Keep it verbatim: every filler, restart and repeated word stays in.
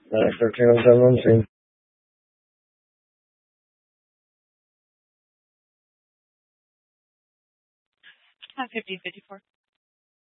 Uh, thirteen oh seven on the scene. Uh, fifteen fifty-four.